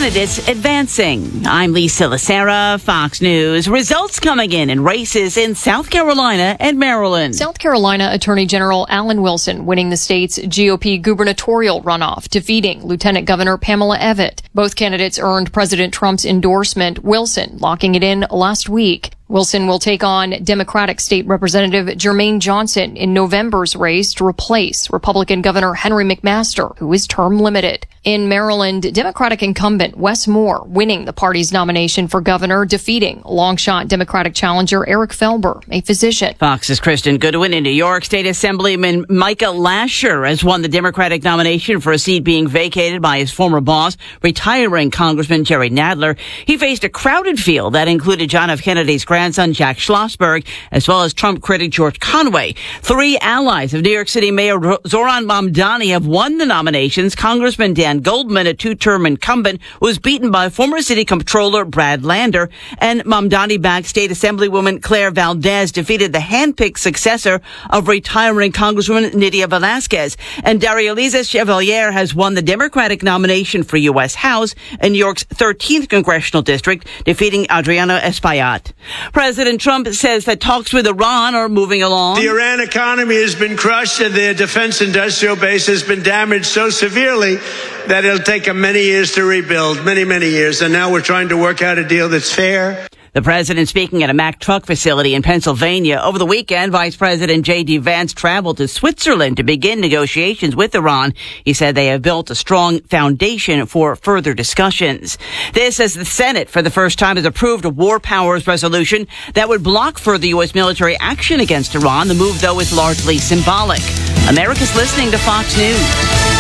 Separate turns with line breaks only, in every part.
candidates advancing. I'm Lisa Lacera, Fox News. Results coming in races in South Carolina and Maryland.
South Carolina Attorney General Alan Wilson winning the state's GOP gubernatorial runoff, defeating Lieutenant Governor Pamela Evette. Both candidates earned President Trump's endorsement, Wilson locking it in last week. Wilson will take on Democratic State Representative Jermaine Johnson in November's race to replace Republican Governor Henry McMaster, who is term limited. In Maryland, Democratic incumbent Wes Moore winning the party's nomination for governor, defeating long-shot Democratic challenger Eric Felber, a physician.
Fox's Kristen Goodwin. In New York, State Assemblyman Micah Lasher has won the Democratic nomination for a seat being vacated by his former boss, retiring Congressman Jerry Nadler. He faced a crowded field that included John F. Kennedy's grandson Jack Schlossberg, as well as Trump critic George Conway. Three allies of New York City Mayor Zohran Mamdani have won the nominations. Congressman Dan Goldman, a two-term incumbent, was beaten by former city comptroller Brad Lander, and Mamdani-backed State Assemblywoman Claire Valdez defeated the handpicked successor of retiring Congresswoman Nydia Velázquez. And Darielis Chevalier has won the Democratic nomination for U.S. House in New York's 13th congressional district, defeating Adriano Espaillat. President Trump says that talks with Iran are moving along.
The Iran economy has been crushed and their defense industrial base has been damaged so severely that it'll take them many years to rebuild, many years. And now we're trying to work out a deal that's fair.
The president speaking at a Mack truck facility in Pennsylvania. Over the weekend, Vice President J.D. Vance traveled to Switzerland to begin negotiations with Iran. He said they have built a strong foundation for further discussions. This as the Senate, for the first time, has approved a war powers resolution that would block further U.S. military action against Iran. The move, though, is largely symbolic. America's listening to Fox News.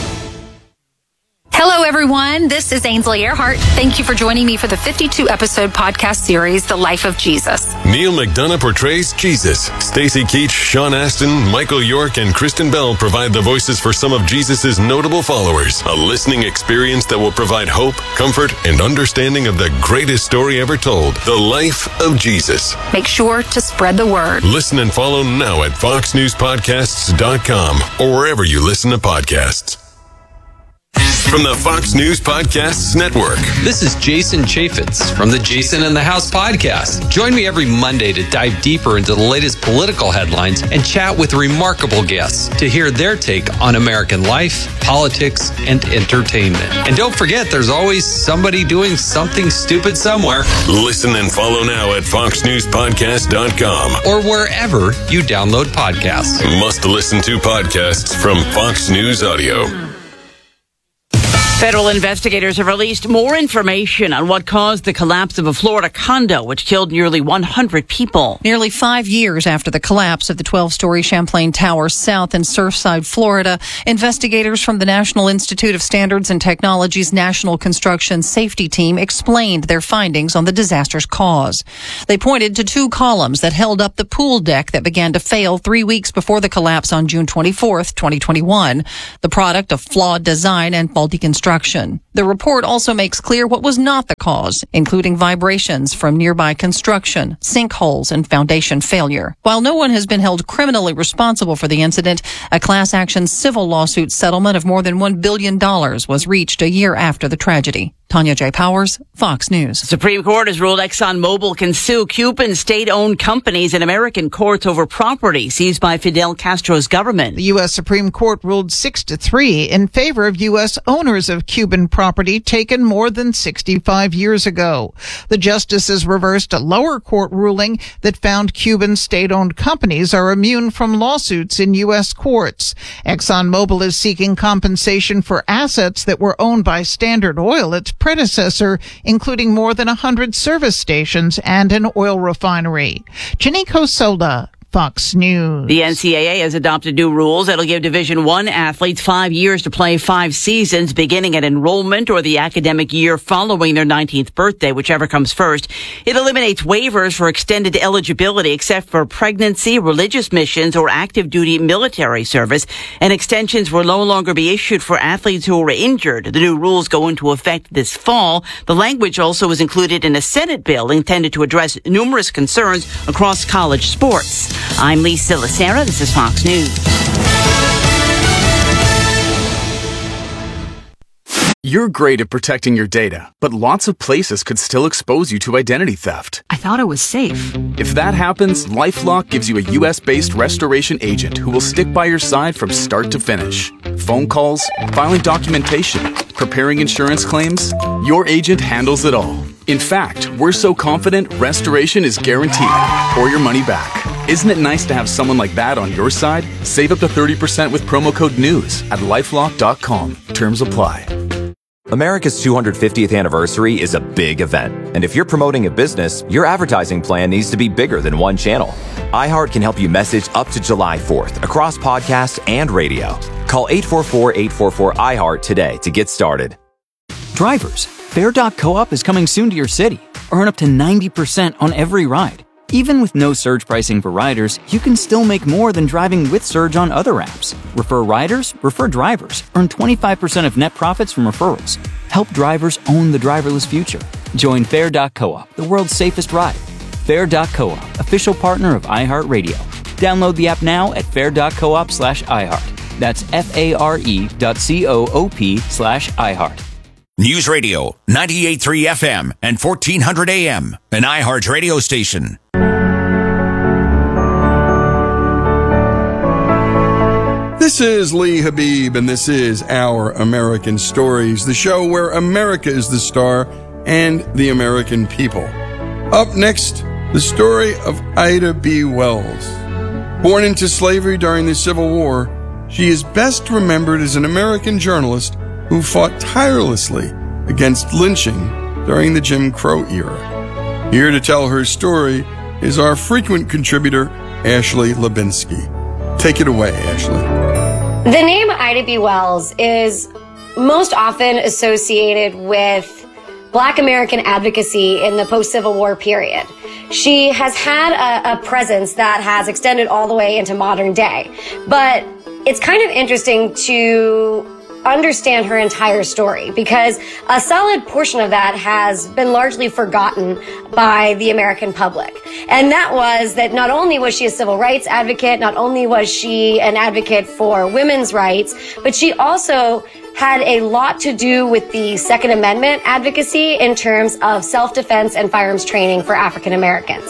Hello, everyone. This is Ainsley Earhart. Thank you for joining me for the 52-episode podcast series, The Life of Jesus.
Neil McDonough portrays Jesus. Stacy Keach, Sean Astin, Michael York, and Kristen Bell provide the voices for some of Jesus' notable followers. A listening experience that will provide hope, comfort, and understanding of the greatest story ever told, The Life of Jesus.
Make sure to spread the word.
Listen and follow now at foxnewspodcasts.com or wherever you listen to podcasts. From the Fox News Podcasts Network.
This is Jason Chaffetz from the Jason in the House podcast. Join me every Monday to dive deeper into the latest political headlines and chat with remarkable guests to hear their take on American life, politics, and entertainment. And don't forget, there's always somebody doing something stupid somewhere.
Listen and follow now at foxnewspodcast.com
or wherever you download podcasts.
Must listen to podcasts from Fox News Audio.
Federal investigators have released more information on what caused the collapse of a Florida condo, which killed nearly 100 people.
Nearly 5 years after the collapse of the 12-story Champlain Tower South in Surfside, Florida, investigators from the National Institute of Standards and Technology's National Construction Safety Team explained their findings on the disaster's cause. They pointed to two columns that held up the pool deck that began to fail 3 weeks before the collapse on June 24th, 2021, the product of flawed design and faulty construction. The report also makes clear what was not the cause, including vibrations from nearby construction, sinkholes, and foundation failure. While no one has been held criminally responsible for the incident, a class action civil lawsuit settlement of more than $1 billion was reached a year after the tragedy. Tanya J. Powers, Fox News.
The Supreme Court has ruled ExxonMobil can sue Cuban state-owned companies in American courts over property seized by Fidel Castro's government.
The U.S. Supreme Court ruled 6-3 in favor of U.S. owners of Cuban property taken more than 65 years ago. The justices reversed a lower court ruling that found Cuban state-owned companies are immune from lawsuits in U.S. courts. ExxonMobil is seeking compensation for assets that were owned by Standard Oil, its predecessor, including more than 100 service stations and an oil refinery. Janiko Soda, Fox News.
The NCAA has adopted new rules that'll give Division I athletes 5 years to play 5 seasons, beginning at enrollment or the academic year following their 19th birthday, whichever comes first. It eliminates waivers for extended eligibility except for pregnancy, religious missions, or active duty military service, and extensions will no longer be issued for athletes who were injured. The new rules go into effect this fall. The language also was included in a Senate bill intended to address numerous concerns across college sports. I'm Lisa Lacera. This is Fox News.
You're great at protecting your data, but lots of places could still expose you to identity theft.
I thought it was safe.
If that happens, LifeLock gives you a U.S.-based restoration agent who will stick by your side from start to finish. Phone calls, filing documentation, preparing insurance claims, your agent handles it all. In fact, we're so confident restoration is guaranteed or your money back. Isn't it nice to have someone like that on your side? Save up to 30% with promo code NEWS at LifeLock.com. Terms apply.
America's 250th anniversary is a big event. And if you're promoting a business, your advertising plan needs to be bigger than one channel. iHeart can help you message up to July 4th across podcasts and radio. Call 844-844-iHeart today to get started.
Drivers, Fare.coop is coming soon to your city. Earn up to 90% on every ride. Even with no surge pricing for riders, you can still make more than driving with surge on other apps. Refer riders, refer drivers. Earn 25% of net profits from referrals. Help drivers own the driverless future. Join Fare.coop, the world's safest ride. Fare.coop, official partner of iHeartRadio. Download the app now at fare.coop/iHeart. That's FARE.coop/iHeart.
News Radio, 98.3 FM and 1400 AM, an iHeart radio station.
This is Lee Habib, and this is Our American Stories, the show where America is the star and the American people. Up next, the story of Ida B. Wells. Born into slavery during the Civil War, she is best remembered as an American journalist who fought tirelessly against lynching during the Jim Crow era. Here to tell her story is our frequent contributor, Ashley Lubinsky. Take it away, Ashley.
The name Ida B. Wells is most often associated with Black American advocacy in the post-Civil War period. She has had a presence that has extended all the way into modern day. But it's kind of interesting to understand her entire story because a solid portion of that has been largely forgotten by the American public. And that was that not only was she a civil rights advocate, not only was she an advocate for women's rights, but she also had a lot to do with the Second Amendment advocacy in terms of self-defense and firearms training for African Americans.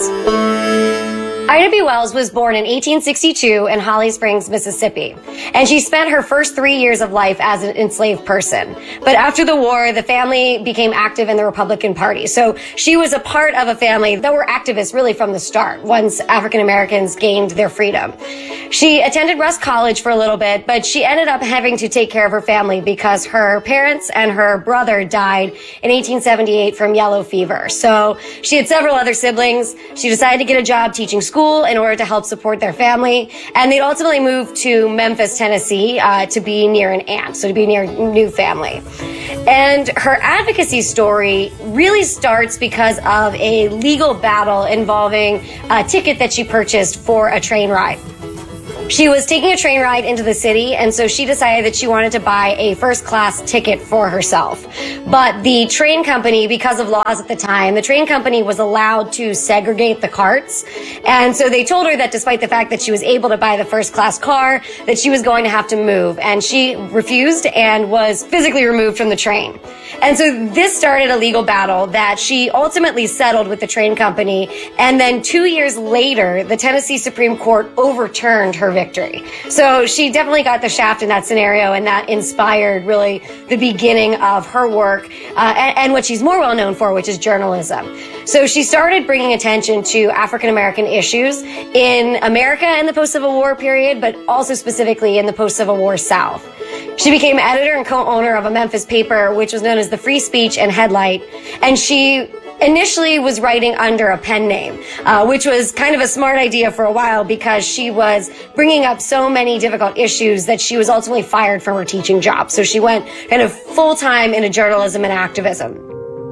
Ida B. Wells was born in 1862 in Holly Springs, Mississippi, and she spent her first 3 years of life as an enslaved person. But after the war, the family became active in the Republican Party. So she was a part of a family that were activists really from the start, once African Americans gained their freedom. She attended Rusk College for a little bit, but she ended up having to take care of her family because her parents and her brother died in 1878 from yellow fever. So she had several other siblings. She decided to get a job teaching school in order to help support their family. And they'd ultimately moved to Memphis, Tennessee, to be near an aunt, so to be near a new family. And her advocacy story really starts because of a legal battle involving a ticket that she purchased for a train ride. She was taking a train ride into the city, and so she decided that she wanted to buy a first-class ticket for herself. But the train company, because of laws at the time, the train company was allowed to segregate the carts. And so they told her that despite the fact that she was able to buy the first-class car, that she was going to have to move. And she refused and was physically removed from the train. And so this started a legal battle that she ultimately settled with the train company. And then 2 years later, the Tennessee Supreme Court overturned her victory. So she definitely got the shaft in that scenario, and that inspired really the beginning of her work and what she's more well known for, which is journalism. So she started bringing attention to African American issues in America in the post-Civil War period, but also specifically in the post-Civil War South. She became editor and co-owner of a Memphis paper, which was known as the Free Speech and Headlight, and she initially was writing under a pen name, which was kind of a smart idea for a while because she was bringing up so many difficult issues that she was ultimately fired from her teaching job. So she went kind of full-time into journalism and activism.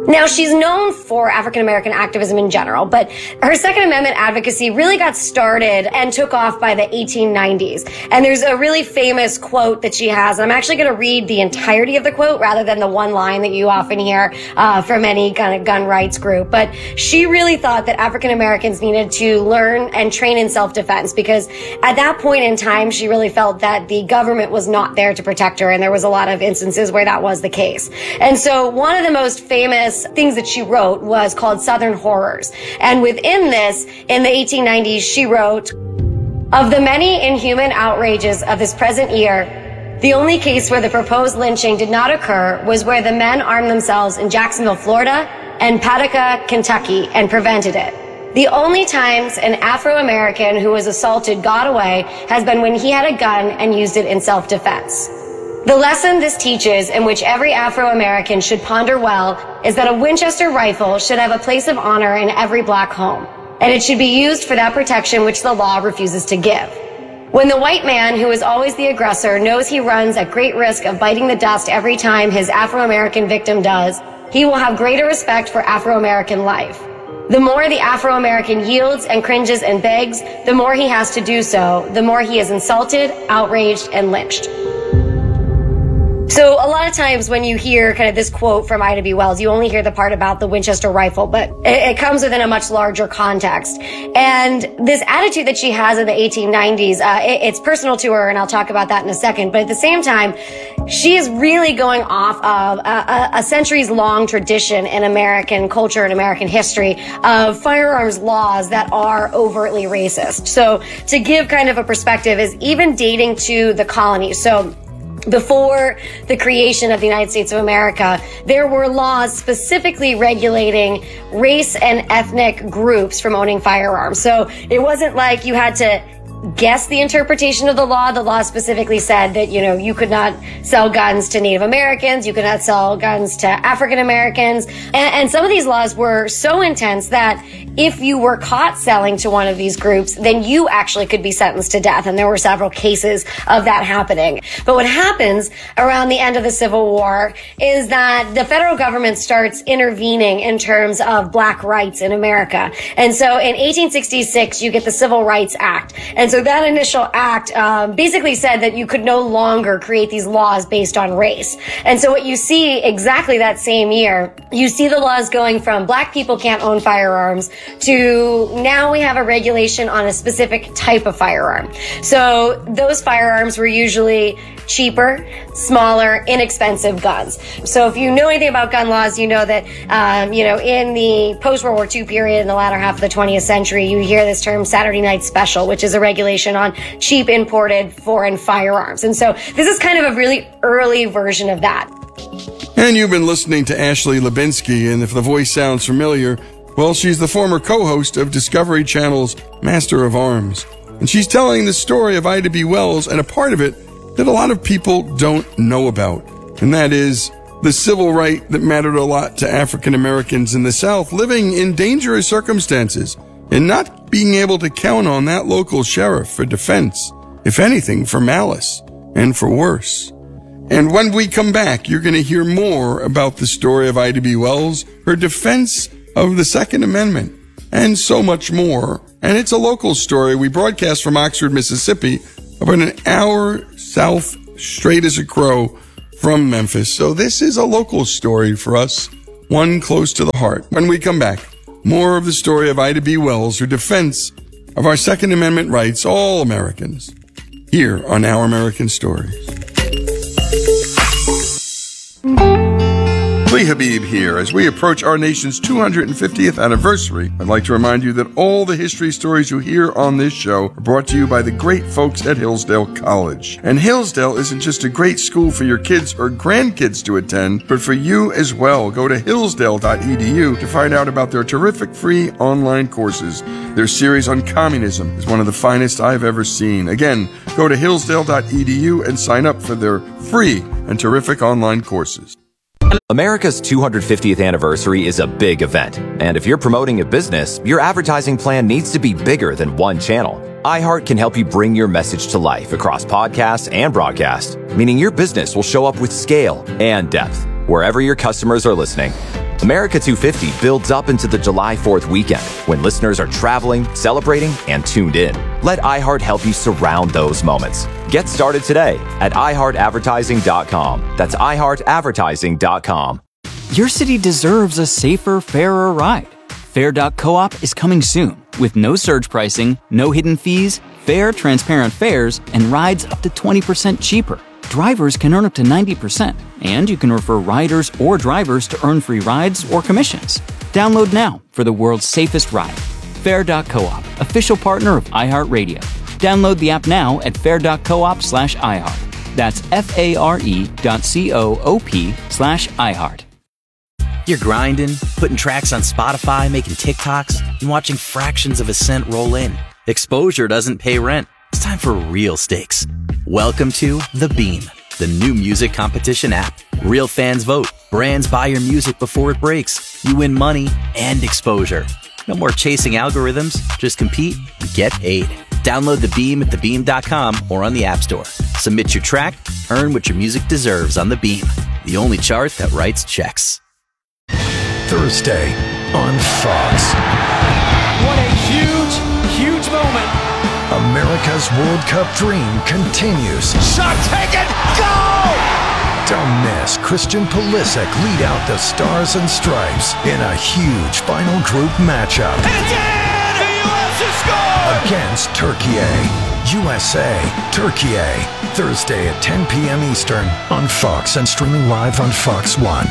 Now, she's known for African-American activism in general, but her Second Amendment advocacy really got started and took off by the 1890s. And there's a really famous quote that she has. And I'm actually going to read the entirety of the quote rather than the one line that you often hear from any kind of gun rights group. But she really thought that African-Americans needed to learn and train in self-defense because at that point in time, she really felt that the government was not there to protect her. And there was a lot of instances where that was the case. And so one of the most famous things that she wrote was called Southern Horrors. And within this, in the 1890s, she wrote, "Of the many inhuman outrages of this present year, the only case where the proposed lynching did not occur was where the men armed themselves in Jacksonville, Florida, and Paducah, Kentucky, and prevented it. The only times an Afro-American who was assaulted got away has been when he had a gun and used it in self-defense. The lesson this teaches, and which every Afro-American should ponder well, is that a Winchester rifle should have a place of honor in every black home, and it should be used for that protection which the law refuses to give. When the white man, who is always the aggressor, knows he runs at great risk of biting the dust every time his Afro-American victim does, he will have greater respect for Afro-American life. The more the Afro-American yields and cringes and begs, the more he has to do so, the more he is insulted, outraged, and lynched." So a lot of times when you hear kind of this quote from Ida B. Wells, you only hear the part about the Winchester rifle, but it comes within a much larger context. And this attitude that she has in the 1890s, it's personal to her, and I'll talk about that in a second. But at the same time, she is really going off of a centuries-long tradition in American culture and American history of firearms laws that are overtly racist. So to give kind of a perspective is even dating to the colonies. So before the creation of the United States of America, there were laws specifically regulating race and ethnic groups from owning firearms. So it wasn't like you had to guess the interpretation of the law. The law specifically said that, you could not sell guns to Native Americans, you could not sell guns to African Americans. And some of these laws were so intense that if you were caught selling to one of these groups, then you actually could be sentenced to death. And there were several cases of that happening. But what happens around the end of the Civil War is that the federal government starts intervening in terms of black rights in America. And so in 1866, you get the Civil Rights Act. And so that initial act basically said that you could no longer create these laws based on race. And so what you see exactly that same year, you see the laws going from black people can't own firearms to now we have a regulation on a specific type of firearm. So those firearms were usually cheaper, smaller, inexpensive guns. So if you know anything about gun laws, you know that, in the post-World War II period, in the latter half of the 20th century, you hear this term Saturday Night Special, which is a regulation on cheap imported foreign firearms. And so this is kind of a really early version of that.
And you've been listening to Ashley Lubinsky, and if the voice sounds familiar, well, she's the former co-host of Discovery Channel's Master of Arms. And she's telling the story of Ida B. Wells and a part of it that a lot of people don't know about. And that is the civil right that mattered a lot to African Americans in the South living in dangerous circumstances and not being able to count on that local sheriff for defense, if anything, for malice and for worse. And when we come back, you're going to hear more about the story of Ida B. Wells, her defense of the Second Amendment, and so much more. And it's a local story. We broadcast from Oxford, Mississippi, about an hour south, straight as a crow, from Memphis. So this is a local story for us, one close to the heart. When we come back, more of the story of Ida B. Wells, her defense of our Second Amendment rights, all Americans, here on Our American Stories. Lee Habib here. As we approach our nation's 250th anniversary, I'd like to remind you that all the history stories you hear on this show are brought to you by the great folks at Hillsdale College. And Hillsdale isn't just a great school for your kids or grandkids to attend, but for you as well. Go to hillsdale.edu to find out about their terrific free online courses. Their series on communism is one of the finest I've ever seen. Again, go to hillsdale.edu and sign up for their free and terrific online courses.
America's 250th anniversary is a big event, and if you're promoting a business, your advertising plan needs to be bigger than one channel. iHeart can help you bring your message to life across podcasts and broadcast, meaning your business will show up with scale and depth wherever your customers are listening. America 250 builds up into the July 4th weekend when listeners are traveling, celebrating, and tuned in. Let iHeart help you surround those moments. Get started today at iHeartAdvertising.com. That's iHeartAdvertising.com.
Your city deserves a safer, fairer ride. Fair.coop is coming soon with no surge pricing, no hidden fees, fair, transparent fares, and rides up to 20% cheaper. Drivers can earn up to 90%, and you can refer riders or drivers to earn free rides or commissions. Download now for the world's safest ride. Fair.coop, official partner of iHeartRadio. Download the app now at fair.coop/iHeart. That's FARE.coop/iHeart.
You're grinding, putting tracks on Spotify, making TikToks, and watching fractions of a cent roll in. Exposure doesn't pay rent. It's time for real stakes. Welcome to The Beam, the new music competition app. Real fans vote. Brands buy your music before it breaks. You win money and exposure. No more chasing algorithms. Just compete and get paid. Download The Beam at thebeam.com or on the App Store. Submit your track, earn what your music deserves on The Beam, the only chart that writes checks.
Thursday on Fox.
What a huge moment.
America's World Cup dream continues.
Shot taken, go!
Don't miss Christian Pulisic lead out the Stars and Stripes in a huge final group matchup.
And it's in! The U.S. has scored!
Against Turkey. USA, Turkey. Thursday at 10 p.m. Eastern on Fox and streaming live on Fox One.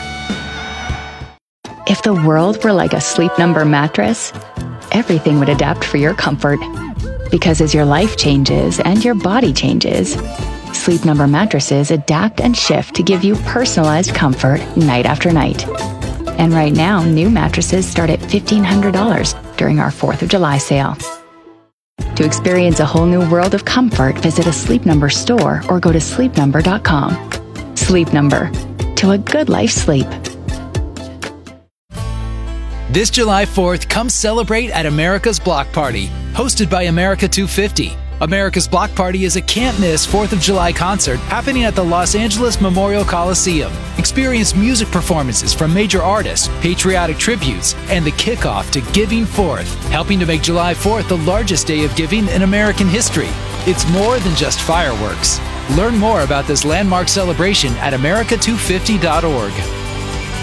If the world were like a Sleep Number mattress, everything would adapt for your comfort. Because as your life changes and your body changes, Sleep Number mattresses adapt and shift to give you personalized comfort night after night. And right now, new mattresses start at $1,500 during our 4th of July sale. To experience a whole new world of comfort, visit a Sleep Number store or go to sleepnumber.com. Sleep Number. To a good life sleep.
This July 4th, come celebrate at America's Block Party, hosted by America 250. America's Block Party is a can't-miss 4th of July concert happening at the Los Angeles Memorial Coliseum. Experience music performances from major artists, patriotic tributes, and the kickoff to Giving Forth, helping to make July 4th the largest day of giving in American history. It's more than just fireworks. Learn more about this landmark celebration at america250.org.